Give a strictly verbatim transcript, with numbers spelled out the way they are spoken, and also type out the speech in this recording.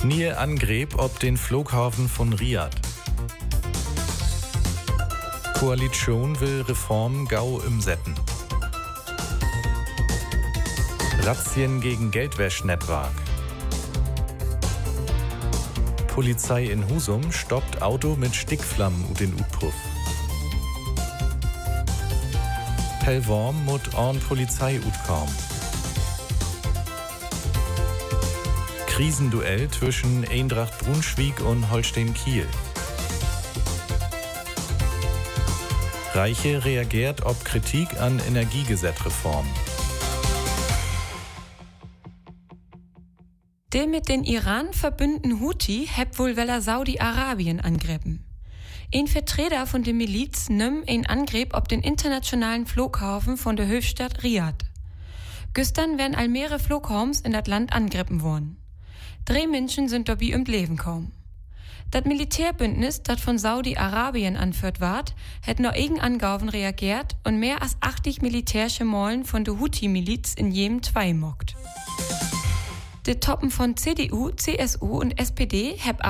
Nie Angriff ob den Flughafen von Riyadh. Koalition will Reform gau umsetzen. Razzien gegen Geldwäschnetzwerk. Polizei in Husum stoppt Auto mit Stickflammen und den Utpuff. Pellworm mut on Polizei utkom. Krisenduell zwischen Eintracht Braunschweig und Holstein Kiel. Reiche reagiert ob Kritik an Energiegesetzreform. Der mit den Iran verbündeten Houthi heb wohl weller Saudi-Arabien angriffen. Ein Vertreter von der Miliz nimm ein Angriff auf den internationalen Flughafen von der Hauptstadt Riyadh. Gestern werden all mehrere Flughafens in das Land angriffen worden. Drei Menschen sind dabei ums Leben gekommen. Das Militärbündnis, das von Saudi-Arabien anführt ward, hat noch eigen Angaben reagiert und mehr als achtzig militärische Mollen von der Houthi-Miliz in Jemen zwei mockt. Die Toppen von C D U, C S U und S P D heb